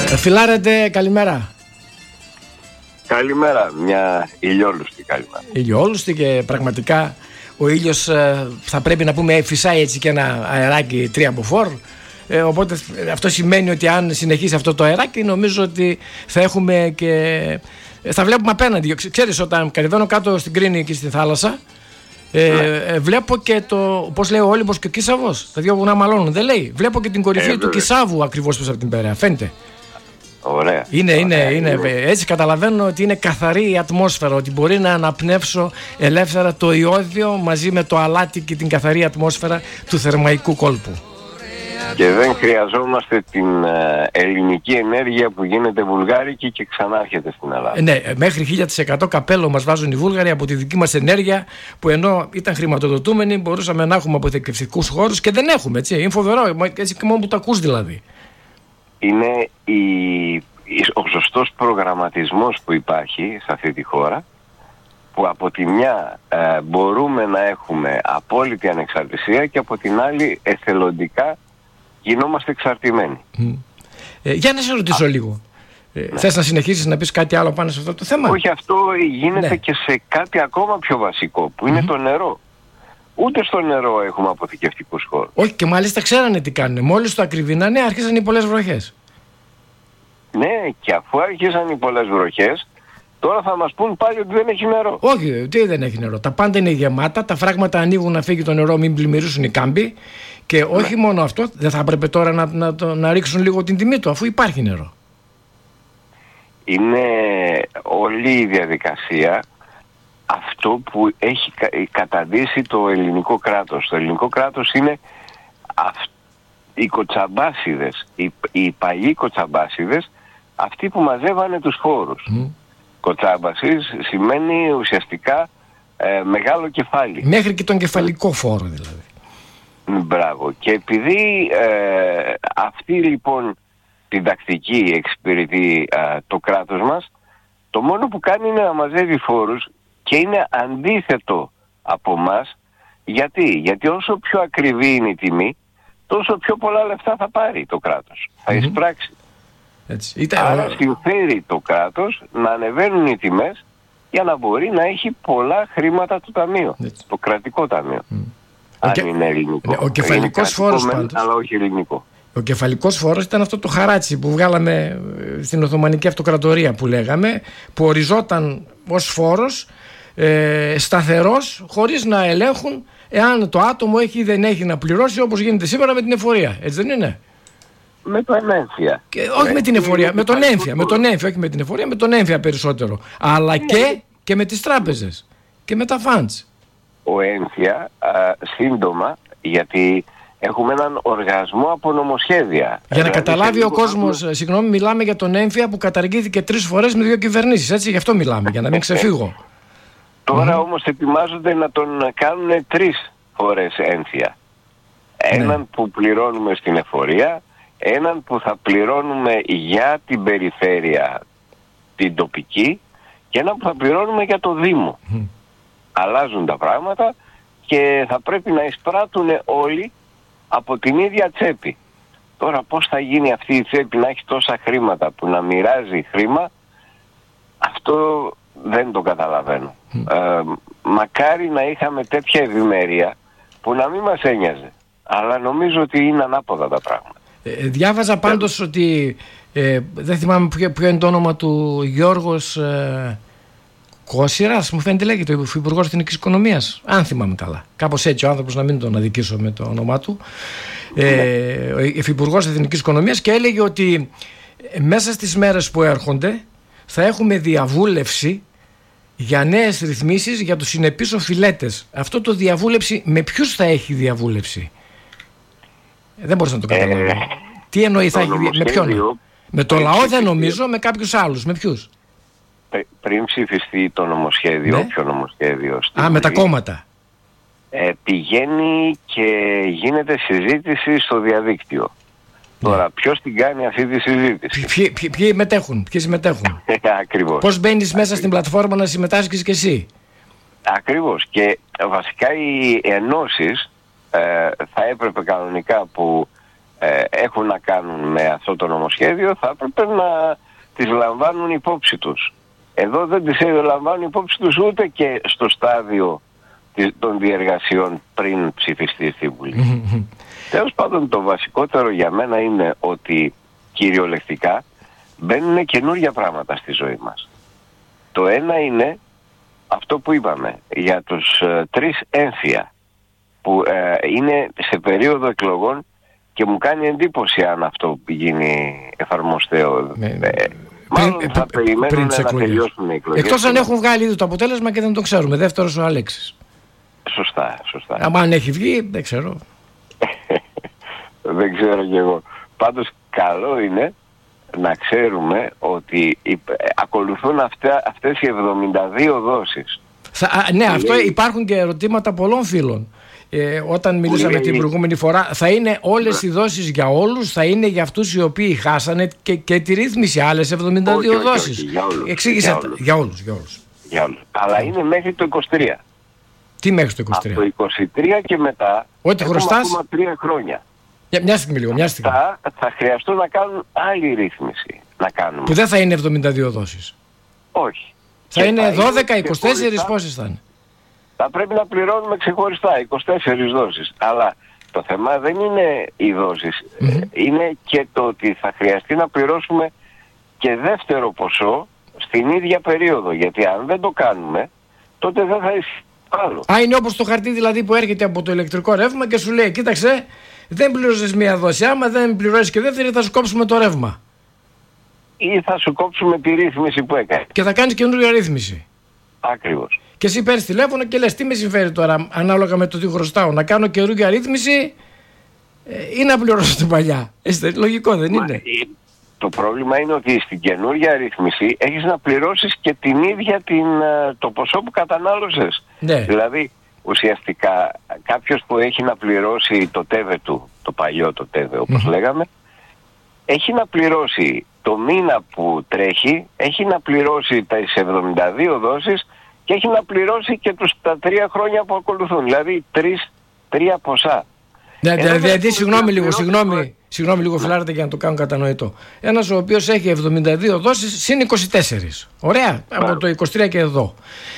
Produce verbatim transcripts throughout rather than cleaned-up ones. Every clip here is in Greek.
Φιλάρετε, καλημέρα. Καλημέρα, μια ηλιόλουστη καλημέρα. Ηλιόλουστη και πραγματικά ο ήλιος ε, θα πρέπει να πούμε φυσάει έτσι και ένα αεράκι τρία μποφόρ. Ε, οπότε αυτό σημαίνει ότι αν συνεχίσει αυτό το αεράκι, νομίζω ότι θα έχουμε και θα βλέπουμε απέναντι. Ξέρεις, όταν κατεβαίνω κάτω στην Κρίνη και στη θάλασσα, ε, ναι. ε, βλέπω και το, πώς λέει ο Όλυμπος και ο Κίσαβος, τα δύο βουνά μαλώνουν, δεν λέει. Βλέπω και την κορυφή ε, του Κισάβου ακριβώς πίσω από την Πειραιά, φαίνεται. Ωραία. Είναι, Ωραία, είναι, είναι, είναι. Έτσι καταλαβαίνω ότι είναι καθαρή η ατμόσφαιρα, ότι μπορεί να αναπνεύσω ελεύθερα το ιώδιο μαζί με το αλάτι και την καθαρή ατμόσφαιρα του θερμαϊκού κόλπου. Και δεν χρειαζόμαστε την ε, ελληνική ενέργεια που γίνεται βουλγάρικη και ξανάρχεται στην Ελλάδα. Ε, ναι, μέχρι χίλια τοις εκατό καπέλο μας βάζουν οι Βούλγαροι από τη δική μας ενέργεια, που ενώ ήταν χρηματοδοτούμενοι μπορούσαμε να έχουμε αποθηκευτικούς χώρους και δεν έχουμε, έτσι. Είναι φοβερό, έτσι και μόνο που το ακούς δηλαδή. Είναι η, ο σωστός προγραμματισμός που υπάρχει σε αυτή τη χώρα, που από τη μια ε, μπορούμε να έχουμε απόλυτη ανεξαρτησία και από την άλλη εθελοντικά γινόμαστε εξαρτημένοι. Mm. Ε, για να σε ρωτήσω Α, λίγο. Ε, ναι. Θες να συνεχίσεις να πεις κάτι άλλο πάνω σε αυτό το θέμα? Όχι, αυτό γίνεται ναι. και σε κάτι ακόμα πιο βασικό, που είναι mm-hmm. το νερό. Ούτε στο νερό έχουμε αποθηκευτικούς χώρους. Όχι, και μάλιστα ξέρανε τι κάνουν. Μόλις το ακριβήνανε, άρχισαν οι πολλές βροχές. Ναι, και αφού άρχισαν οι πολλές βροχές, τώρα θα μας πούν πάλι ότι δεν έχει νερό. Όχι, τι δεν έχει νερό. Τα πάντα είναι γεμάτα, τα φράγματα ανοίγουν να φύγει το νερό, μην πλημμυρίσουν οι κάμποι. Και όχι ναι. μόνο αυτό, δεν θα έπρεπε τώρα να, να, να, να ρίξουν λίγο την τιμή του, αφού υπάρχει νερό. Είναι όλη η διαδικασία αυτό που έχει καταντήσει το ελληνικό κράτος. Το ελληνικό κράτος είναι αυ... οι κοτσαμπάσιδες, οι, οι παλιοί κοτσαμπάσιδες, αυτοί που μαζεύανε τους φόρους. Mm. Κοτσάμπασης σημαίνει ουσιαστικά ε, μεγάλο κεφάλι. Μέχρι και τον κεφαλικό φόρο δηλαδή. Μπράβο. Και επειδή ε, αυτή λοιπόν την τακτική εξυπηρετεί ε, το κράτος μας, το μόνο που κάνει είναι να μαζεύει φόρους και είναι αντίθετο από μας. Γιατί? Γιατί όσο πιο ακριβή είναι η τιμή, τόσο πιο πολλά λεφτά θα πάρει το κράτος. Mm-hmm. Θα εισπράξει. Έτσι. Είτε... Άρα συμφέρει το κράτος να ανεβαίνουν οι τιμές για να μπορεί να έχει πολλά χρήματα το ταμείο. Έτσι. Το κρατικό ταμείο. Mm. Αν και... είναι ελληνικό. Ο κεφαλικός φόρος πάντως. Αλλά όχι ελληνικό. Ο κεφαλικός φόρος ήταν αυτό το χαράτσι που βγάλαμε στην Οθωμανική Αυτοκρατορία που λέγαμε, που οριζόταν ως φόρος ε, σταθερός, χωρίς να ελέγχουν εάν το άτομο έχει ή δεν έχει να πληρώσει, όπως γίνεται σήμερα με την εφορία. Έτσι δεν είναι? Με το ενέμφια. Και, όχι με, με την εφορία, με τον έμφια. Με τον έμφια, όχι με την εφορία, με τον έμφια περισσότερο. Αλλά ναι. και, και με τις τράπεζες και με τα φαντς. Ο έμφια α, σύντομα, γιατί έχουμε έναν οργασμό από νομοσχέδια. Για να δηλαδή, καταλάβει ο κόσμος, να... συγγνώμη, μιλάμε για τον έμφια που καταργήθηκε τρεις φορές με δύο κυβερνήσεις. Έτσι, γι' αυτό μιλάμε, για να μην ξεφύγω. Τώρα mm. όμως ετοιμάζονται να τον κάνουν τρεις φορές έμφια. Έναν ναι. που πληρώνουμε στην εφορία, έναν που θα πληρώνουμε για την περιφέρεια την τοπική και έναν που θα πληρώνουμε για το Δήμο. Mm. Αλλάζουν τα πράγματα και θα πρέπει να εισπράττουν όλοι από την ίδια τσέπη. Τώρα πώς θα γίνει αυτή η τσέπη να έχει τόσα χρήματα που να μοιράζει χρήμα, αυτό δεν το καταλαβαίνω. Mm. Ε, μακάρι να είχαμε τέτοια ευημερία που να μην μας ένοιαζε. Αλλά νομίζω ότι είναι ανάποδα τα πράγματα. Ε, διάβαζα πάντως ε, ότι ε, δεν θυμάμαι ποιο, ποιο είναι το όνομα του, Γιώργος ε, Κόσιρας, μου φαίνεται λέγεται, ο Υφυπουργός Εθνικής Οικονομίας, αν θυμάμαι καλά. Κάπως έτσι ο άνθρωπος, να μην τον αδικήσω με το όνομά του. Ε, ο Υφυπουργός Εθνικής Οικονομίας, και έλεγε ότι μέσα στις μέρες που έρχονται θα έχουμε διαβούλευση για νέες ρυθμίσεις για τους συνεπείς οφειλέτες. Αυτό το διαβούλευση, με ποιους θα έχει διαβούλευση? Δεν μπορούσα να το καταλάβω. Ε, Τι εννοεί, θα έχει, με ποιον? Με το λαό δεν νομίζω, με κάποιους άλλους. Με ποιους? Πριν ψηφιστεί το νομοσχέδιο, ναι. Ποιο νομοσχέδιο? Α, Βουλή, με τα κόμματα. Ε, πηγαίνει και γίνεται συζήτηση στο διαδίκτυο. Ναι. Τώρα, ποιος την κάνει αυτή τη συζήτηση? Ποιοι, ποιοι, ποιοι μετέχουν, ποιοι συμμετέχουν? Ακριβώς. Πώς μπαίνεις μέσα στην πλατφόρμα να συμμετάσχεις και εσύ? Ακριβώς. Και βασικά οι ενώσεις ε, θα έπρεπε κανονικά που ε, έχουν να κάνουν με αυτό το νομοσχέδιο θα έπρεπε να τις λαμβάνουν υπόψη τους. Εδώ δεν τις λαμβάνουν υπόψη τους ούτε και στο στάδιο των διεργασιών πριν ψηφιστεί στη Βουλή. Τέλος πάντων, το βασικότερο για μένα είναι ότι κυριολεκτικά μπαίνουν καινούργια πράγματα στη ζωή μας. Το ένα είναι αυτό που είπαμε για τους ε, τρεις έμφυα που ε, είναι σε περίοδο εκλογών και μου κάνει εντύπωση αν αυτό γίνει εφαρμοστέο. Ναι, ε, μάλλον πριν, θα πριν, περιμένουν πριν να τελειώσουν οι εκλογές. Εκτός αν έχουν βγάλει ήδη το αποτέλεσμα και δεν το ξέρουμε. Δεύτερος ο Αλέξης. Σωστά, σωστά. Άμα αν έχει βγει, δεν ξέρω. Δεν ξέρω κι εγώ. Πάντως καλό είναι να ξέρουμε ότι ακολουθούν αυτά, αυτές οι εβδομήντα δύο δόσεις. Θα, α, ναι, που αυτό λέει, υπάρχουν και ερωτήματα πολλών φίλων. Ε, όταν μιλήσαμε λέει, την προηγούμενη φορά, θα είναι όλες ναι. οι δόσεις για όλους, θα είναι για αυτούς οι οποίοι χάσανε και, και τη ρύθμιση άλλες εβδομήντα δύο όχι, δόσεις. Όχι, όχι, για όλους. Εξήγησε για όλους. Για όλους, για όλους. Για όλους. Αλλά είναι μέχρι το είκοσι τρία. Τι μέχρι το είκοσι τρία? Από το είκοσι τρία και μετά. Ό,τι χρωστάς. Ακόμα τρία χρόνια. Για μια στιγμή λίγο, μια στιγμή. Θα, θα χρειαστούν να κάνουν άλλη ρύθμιση. Να κάνουμε. Που δεν θα είναι εβδομήντα δύο δόσεις. Όχι. Θα και είναι θα δώδεκα, είκοσι τέσσερα, πόσες θα είναι? Θα πρέπει να πληρώνουμε ξεχωριστά είκοσι τέσσερις δόσεις. Αλλά το θέμα δεν είναι οι δόσεις. Mm-hmm. Είναι και το ότι θα χρειαστεί να πληρώσουμε και δεύτερο ποσό στην ίδια περίοδο. Γιατί αν δεν το κάνουμε, τότε δεν θα ισχύει άλλο. Α, είναι όπως το χαρτί δηλαδή που έρχεται από το ηλεκτρικό ρεύμα και σου λέει, κοίταξε, δεν πληρώσεις μία δόση. Άμα δεν πληρώσεις και δεύτερη, θα σου κόψουμε το ρεύμα. Ή θα σου κόψουμε τη ρύθμιση που έκανε. Και θα κάνεις καινούργια ρύθμιση. Ακριβώς. Και εσύ παίρνεις τηλέφωνο και λες, τι με συμφέρει τώρα, ανάλογα με το τι χρωστάω, να κάνω καινούργια ρύθμιση ε, ή να πληρώσω την παλιά. Είστε, λογικό δεν είναι? Μα, το πρόβλημα είναι ότι στην καινούργια ρύθμιση έχεις να πληρώσεις και την ίδια την, το ποσό που κατανάλωσες. Ναι. Δηλαδή, ουσιαστικά κάποιος που έχει να πληρώσει το τέβε του, το παλιό το τέβε όπως mm-hmm. λέγαμε, έχει να πληρώσει το μήνα που τρέχει, έχει να πληρώσει τις εβδομήντα δύο δόσεις και έχει να πληρώσει και τους, τα τρία χρόνια που ακολουθούν. Δηλαδή τρεις, τρία ποσά. Ναι, δηλαδή, συγγνώμη λίγο, συγγνώμη, συγγνώμη λίγο φιλάρετε για να το κάνω κατανοητό. Ένας ο οποίος έχει εβδομήντα δύο δόσεις συν είκοσι τέσσερα. Ωραία, από το είκοσι τρία και εδώ.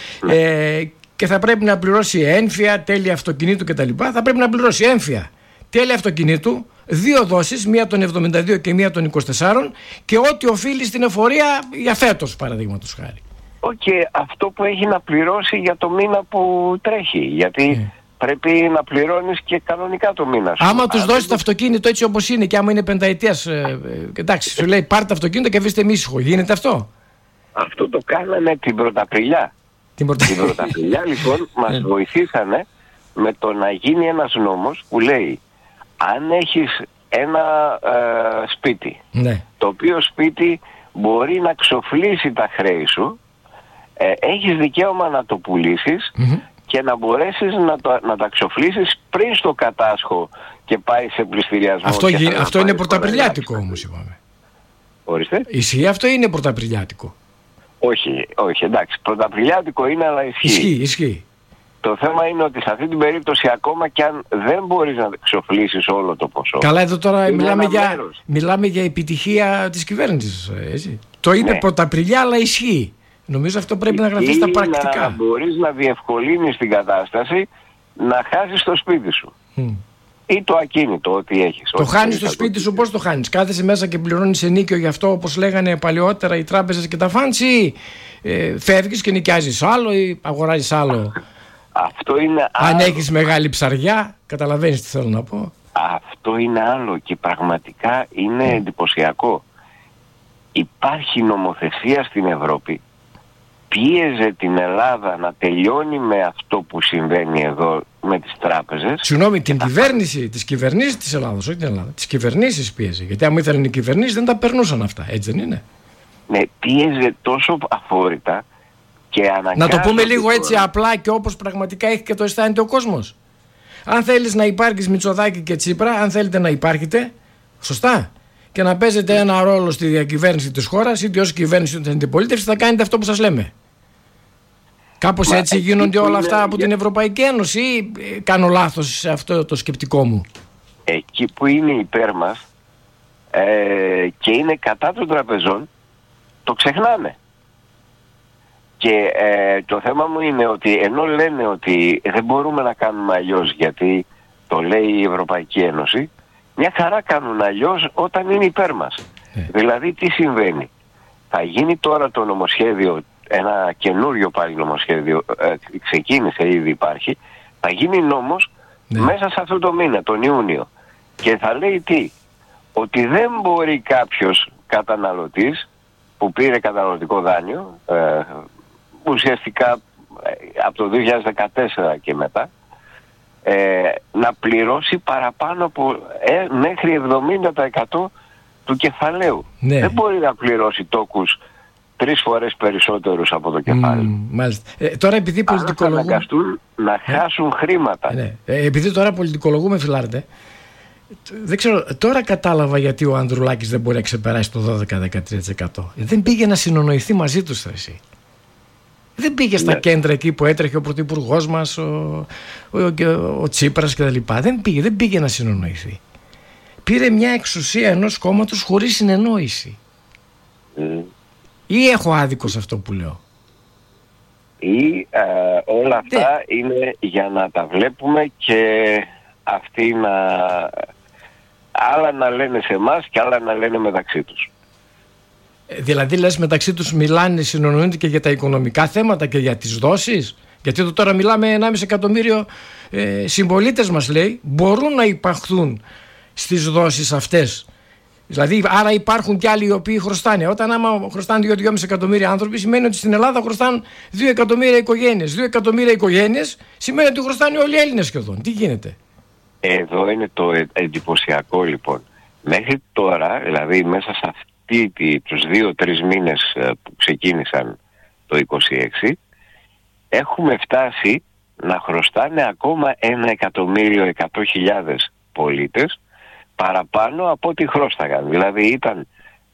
Ε, και θα πρέπει να πληρώσει έμφυα, τέλη αυτοκινήτου κτλ. Θα πρέπει να πληρώσει έμφυα, τέλη αυτοκινήτου, δύο δόσεις, μία των εβδομήντα δύο και μία των είκοσι τέσσερα και ό,τι οφείλει στην εφορία για φέτος, παραδείγματος χάρη. Και αυτό που έχει να πληρώσει για το μήνα που τρέχει. Γιατί yeah. πρέπει να πληρώνεις και κανονικά το μήνα σου. Άμα τους δώσεις το αυτοκίνητο έτσι όπως είναι και άμα είναι πενταετίας, ε, ε, εντάξει, σου λέει πάρτε το αυτοκίνητο και αφήστε μη ήσυχο. Γίνεται αυτό? Αυτό το κάνανε την Πρωταπριλιά. Την, πρωτα... την Πρωταπριλιά λοιπόν μας βοηθήσανε με το να γίνει ένας νόμος που λέει αν έχεις ένα ε, σπίτι, ναι. το οποίο σπίτι μπορεί να ξοφλήσει τα χρέη σου, ε, έχεις δικαίωμα να το πουλήσεις mm-hmm. και να μπορέσεις να, το, να τα ξοφλήσεις πριν στο κατάσχο και πάει σε πληστηριασμό. Αυτό, γι, αυτό είναι πρωταπριλιάτικο όμως είπαμε. Ορίστε. Ισχύει αυτό ή είναι πρωταπριλιάτικο? Όχι, όχι, εντάξει, πρωταπριλιάτικο είναι αλλά ισχύει. Ισχύει, ισχύει. Το θέμα είναι ότι σε αυτή την περίπτωση ακόμα και αν δεν μπορείς να ξοφλήσεις όλο το ποσό. Καλά, εδώ τώρα μιλάμε για, μιλάμε για επιτυχία της κυβέρνησης. Έτσι. Το είπε ναι. πρωταπριλιά αλλά ισχύει. Νομίζω αυτό πρέπει να γραφεί στα πρακτικά. Να μπορείς να διευκολύνεις την κατάσταση να χάσεις το σπίτι σου. Mm. Ή το ακίνητο, ό,τι έχεις. Το χάνεις στο σπίτι σου, πώς το χάνεις? Κάθεσαι μέσα και πληρώνεις ενίκιο γι' αυτό όπως λέγανε παλαιότερα οι τράπεζες και τα φαντς ή ε, φεύγεις και νοικιάζεις άλλο ή αγοράζεις άλλο? Αυτό είναι Αν άλλο. έχεις μεγάλη ψαριά, καταλαβαίνεις τι θέλω να πω. Αυτό είναι άλλο και πραγματικά είναι mm. εντυπωσιακό. Υπάρχει νομοθεσία στην Ευρώπη, πίεζε την Ελλάδα να τελειώνει με αυτό που συμβαίνει εδώ με τις τράπεζες. Συγγνώμη, την κυβέρνηση, τις κυβερνήσεις της Ελλάδας, όχι την Ελλάδα, τις κυβερνήσεις πίεζε. Γιατί αν ήθελαν οι κυβερνήσεις δεν τα περνούσαν αυτά, έτσι δεν είναι? Ναι, πίεζε τόσο αφόρητα και αναγκάζει. Να το πούμε λίγο έτσι απλά και όπως πραγματικά έχει και το αισθάνεται ο κόσμος. Αν θέλεις να υπάρχεις Μητσοτάκη και Τσίπρα, αν θέλετε να υπάρχετε, σωστά, και να παίζετε ένα ρόλο στη διακυβέρνηση της χώρας, είτε ως κυβέρνηση είτε αντιπολίτευση, θα κάνετε αυτό που σας λέμε. Κάπως Μα έτσι γίνονται όλα αυτά από την Ευρωπαϊκή Ένωση ή κάνω λάθος σε αυτό το σκεπτικό μου? εκεί που είναι υπέρ μας ε, και είναι κατά των τραπεζών, το ξεχνάνε. Και ε, το θέμα μου είναι ότι ενώ λένε ότι δεν μπορούμε να κάνουμε αλλιώς γιατί το λέει η Ευρωπαϊκή Ένωση, μια χαρά κάνουν αλλιώς όταν είναι υπέρ μας. Yeah. Δηλαδή τι συμβαίνει? Θα γίνει τώρα το νομοσχέδιο, ένα καινούριο πάλι νομοσχέδιο, ε, ξεκίνησε, ήδη υπάρχει, θα γίνει νόμος yeah. μέσα σε αυτό το μήνα, τον Ιούνιο. Και θα λέει τι? Ότι δεν μπορεί κάποιος καταναλωτής που πήρε καταναλωτικό δάνειο, ε, ουσιαστικά από το δύο χιλιάδες δεκατέσσερα και μετά, ε, να πληρώσει παραπάνω από ε, μέχρι εβδομήντα τοις εκατό του κεφαλαίου. Ναι. Δεν μπορεί να πληρώσει τόκους τρεις φορές περισσότερους από το κεφάλαιο. Mm, μάλιστα. Ε, τώρα επειδή πολιτικολογούμε... θα αναγκαστούν να χάσουν ε, χρήματα. Ναι. Ε, επειδή τώρα πολιτικολογούμε, Φιλάρτε, δεν ξέρω, τώρα κατάλαβα γιατί ο Ανδρουλάκης δεν μπορεί να ξεπεράσει το δώδεκα με δεκατρία τοις εκατό. Δεν πήγε να συνονοηθεί μαζί τους, θες. Δεν πήγε στα ναι. κέντρα εκεί που έτρεχε ο πρωθυπουργός μας, ο, ο, ο, ο Τσίπρας κτλ. Δεν πήγε, δεν πήγε να συνονοηθεί. Πήρε μια εξουσία ενός κόμματος χωρίς συνεννόηση. Mm. Ή έχω άδικο σε αυτό που λέω? Ή ε, όλα αυτά ναι. είναι για να τα βλέπουμε και αυτοί να... άλλα να λένε σε εμάς και άλλα να λένε μεταξύ τους. Δηλαδή λες μεταξύ τους μιλάνε, συνεννοούνται και για τα οικονομικά θέματα και για τις δόσεις? Γιατί εδώ τώρα μιλάμε ενάμιση εκατομμύριο ε, συμπολίτες μας, λέει, μπορούν να υπαχθούν στις δόσεις αυτές. Δηλαδή άρα υπάρχουν και άλλοι οι οποίοι χρωστάνε. Όταν άμα χρωστάνε δύο με δυόμισι εκατομμύρια άνθρωποι, σημαίνει ότι στην Ελλάδα χρωστάνε δύο εκατομμύρια οικογένειες. δύο εκατομμύρια οικογένειες σημαίνει ότι χρωστάνε όλοι οι Έλληνες σχεδόν. Τι γίνεται? Εδώ είναι το εντυπωσιακό λοιπόν. Μέχρι τώρα, δηλαδή μέσα σε αυτή τους δύο-τρεις μήνες που ξεκίνησαν το είκοσι έξι, έχουμε φτάσει να χρωστάνε ακόμα ένα εκατομμύριο εκατό χιλιάδες πολίτες παραπάνω από ό,τι χρώσταγαν. Δηλαδή ήταν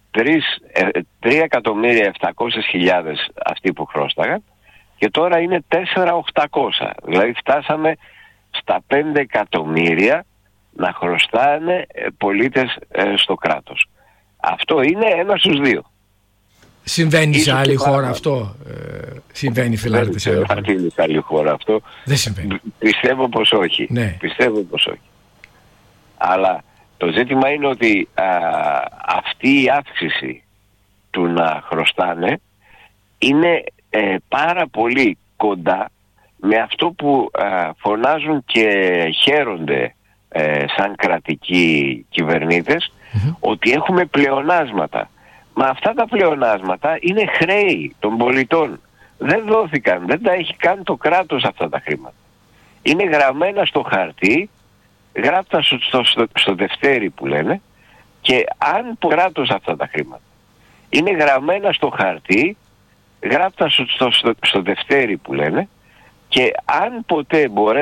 τρία εκατομμύρια επτακόσιες χιλιάδες αυτοί που χρώσταγαν και τώρα είναι τέσσερα χιλιάδες οκτακόσια. Δηλαδή φτάσαμε στα πέντε εκατομμύρια να χρωστάνε πολίτες στο κράτος. Αυτό είναι ένα στους δύο. Συμβαίνει Ίσως σε άλλη χώρα πάρα... αυτό? Ε, συμβαίνει, Φιλάρτε? Δεν σε άλλη χώρα αυτό. Δεν συμβαίνει. Πιστεύω πως όχι. Ναι. Πιστεύω πως όχι. Αλλά το ζήτημα είναι ότι α, αυτή η αύξηση του να χρωστάνε είναι ε, πάρα πολύ κοντά με αυτό που α, φωνάζουν και χαίρονται ε, σαν κρατικοί κυβερνήτες, mm-hmm. ότι έχουμε πλεονάσματα. Μα αυτά τα πλεονάσματα είναι χρέη των πολιτών. Δεν δόθηκαν, δεν τα έχει καν το κράτος αυτά τα χρήματα. Είναι γραμμένα στο χαρτί, γράφτα στο, στο, στο, στο δευτέρι που λένε, και αν το κράτος αυτά τα χρήματα είναι γραμμένα στο χαρτί, γράφτα στο, στο, στο, στο δευτέρι που λένε, και αν ποτέ μπορέσει